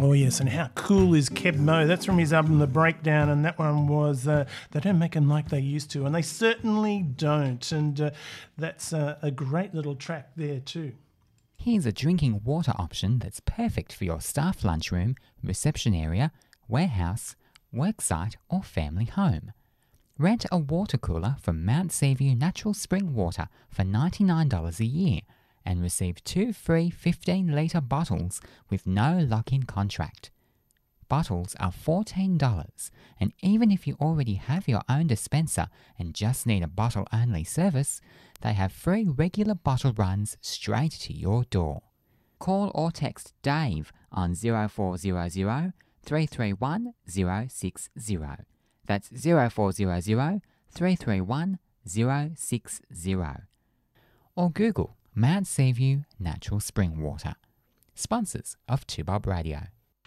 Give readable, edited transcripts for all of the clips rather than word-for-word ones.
Oh, yes, and how cool is Keb Mo? That's from his album The Breakdown, and that one was They Don't Make 'Em Like They Used To, and they certainly don't, and that's a great little track there too. Here's a drinking water option that's perfect for your staff lunchroom, reception area, warehouse, worksite or family home. Rent a water cooler from Mount Seaview Natural Spring Water for $99 a year and receive 2 free 15-litre bottles with no lock-in contract. Bottles are $14, and even if you already have your own dispenser and just need a bottle-only service, they have free regular bottle runs straight to your door. Call or text Dave on 0400 331 060. That's 0400 331 060. Or Google Mount Seaview Natural Spring Water. Sponsors of 2Bob Radio.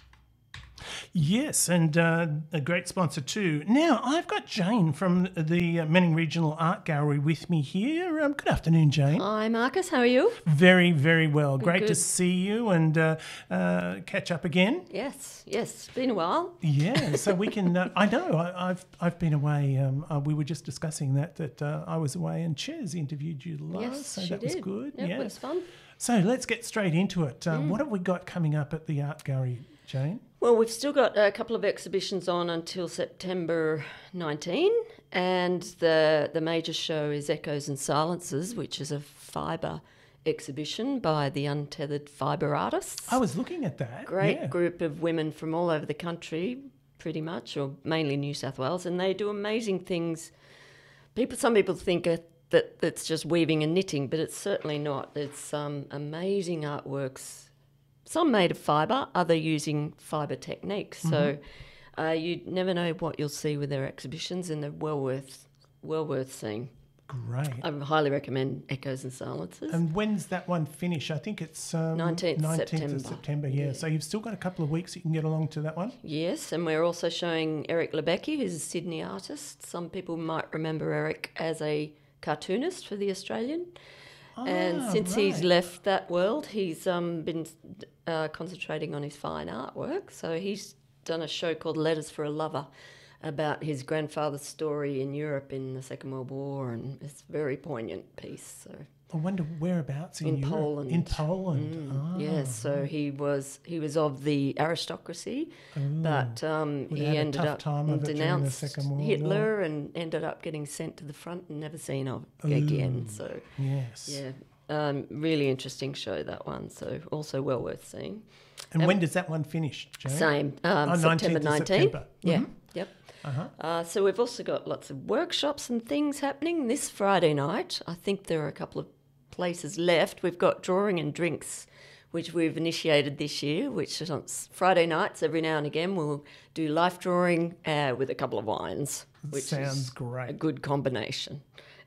Yes, and a great sponsor too. Now, I've got Jane from the Manning Regional Art Gallery with me here. Good afternoon, Jane. Hi, Marcus. How are you? Very, very well. Great Good. to see you and catch up again. Yes. It's been a while. Yeah, so we can. I know I've been away. We were just discussing that I was away and Ches interviewed you last, Yes, so she that was did. good. Yep, yeah, it was fun. So let's get straight into it. What have we got coming up at the Art Gallery, Jane? Well, we've still got a couple of exhibitions on until September 19, and the major show is Echoes and Silences, which is a fibre exhibition by the Untethered Fibre Artists. I was looking at that. Great yeah. group of women from all over the country, pretty much, or mainly New South Wales, and they do amazing things. Some people think that it's just weaving and knitting, but it's certainly not. It's amazing artworks. Some made of fibre, other using fibre techniques. So you never know what you'll see with their exhibitions, and they're well worth seeing. Great. I highly recommend Echoes and Silences. And when's that one finish? I think it's 19th of September. Yeah. So you've still got a couple of weeks you can get along to that one. Yes, and we're also showing Eric Lebecki, who's a Sydney artist. Some people might remember Eric as a cartoonist for The Australian. And since he's left that world, he's been concentrating on his fine artwork. So he's done a show called Letters for a Lover about his grandfather's story in Europe in the Second World War, and it's a very poignant piece. So I wonder whereabouts in Europe. Poland. In Poland. Yes, so he was of the aristocracy, but he ended up denounced Hitler and ended up getting sent to the front and never seen of again. So yes, yeah, really interesting show, that one. So also well worth seeing. And when does that one finish, Jane? Same, September 19th. Yeah, yep. So we've also got lots of workshops and things happening this Friday night. I think there are a couple of places left. We've got Drawing and Drinks, which we've initiated this year, which is on Friday nights. Every now and again we'll do life drawing with a couple of wines, which sounds is great. a good combination.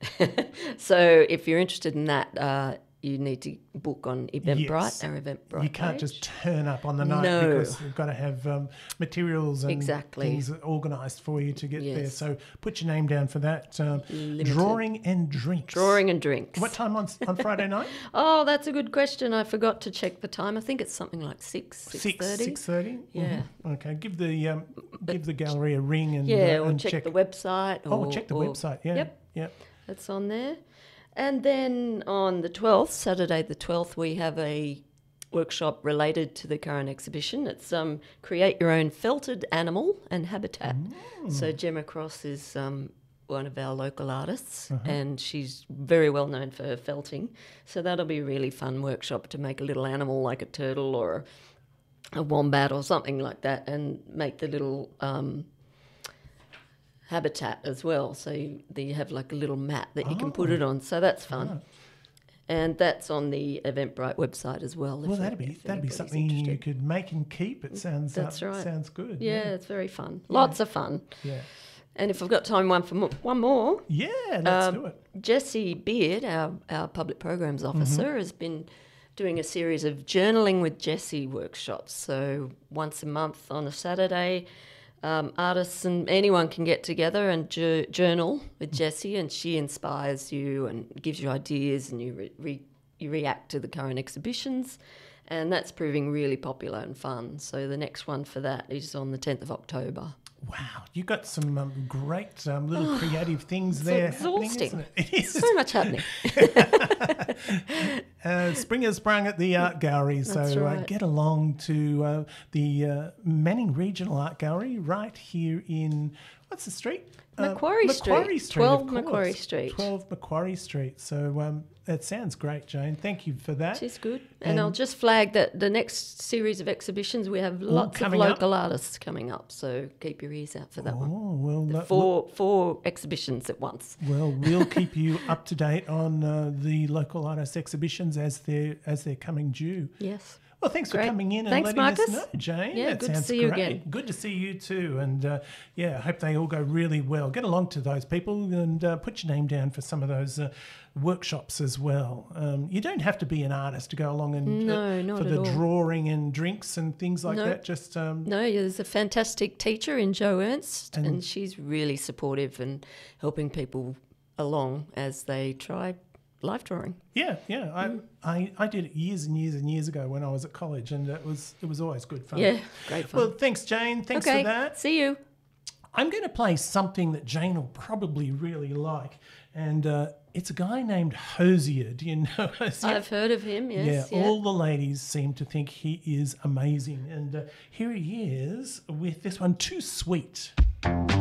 So if you're interested in that, you need to book on Eventbrite, Yes. our Eventbrite You can't page. just turn up on the night No. because you've got to have materials and Exactly. things organised for you to get there. Yes. So put your name down for that. Limited. Drawing and Drinks. Drawing and Drinks. What time on Friday night? Oh, that's a good question. I forgot to check the time. I think it's something like 6:30. 6:30? Yeah. Okay. Give the gallery a ring and Yeah, or and check the website. check the website. Yeah. Yep. It's on there. And then on the 12th, Saturday the 12th, we have a workshop related to the current exhibition. It's Create Your Own Felted Animal and Habitat. So Gemma Cross is one of our local artists, and she's very well known for her felting. So that'll be a really fun workshop to make a little animal like a turtle or a wombat or something like that, and make the little habitat as well, so you have like a little mat that you can put it on, so that's fun. And that's on the Eventbrite website as well. Well, that'd be something you could make and keep. It sounds That's right. Sounds good. Yeah, it's very fun. Lots of fun. Yeah. And if I've got time, one more. Yeah, let's do it. Jessie Beard, our public programs officer, has been doing a series of journaling with Jessie workshops. So once a month on a Saturday, artists and anyone can get together and journal with Jessie, and she inspires you and gives you ideas, and you react to the current exhibitions. and that's proving really popular and fun. So the next one for that is on the 10th of October. Wow, you got some great little creative things there. Exhausting. Happening, isn't it? It is. So much happening. Spring has sprung at the Art Gallery, so That's right. get along to the Manning Regional Art Gallery right here in, what's the street? Macquarie Street. 12 of course. Macquarie Street. 12 Macquarie Street. So it sounds great, Jane. Thank you for that. Which is good. And I'll just flag that the next series of exhibitions, we have lots of coming up. local artists coming up. So keep your ears out for that one. Oh, well, Four exhibitions at once. well, we'll keep you up to date on the local artist exhibitions as they're coming due. Yes. Well, thanks for Great. coming in and Thanks, letting Marcus. us know, Jane. Yeah, that good to sounds see you great. again. Good to see you too. And I hope they all go really well. Get along to those people and put your name down for some of those workshops as well. You don't have to be an artist to go along and No, not for at the all. drawing and drinks and things like No. that. Just No, there's a fantastic teacher in Jo Ernst, and she's really supportive and helping people along as they try life drawing. yeah. I did it years and years and years ago when I was at college, and it was always good fun. Yeah, great fun. Well, thanks, Jane. Thanks okay, for that. see you. I'm going to play something that Jane will probably really like, and it's a guy named Hosier. Do you know Hosier? I've heard of him, yes. Yeah, all the ladies seem to think he is amazing, and here he is with this one, Too Sweet.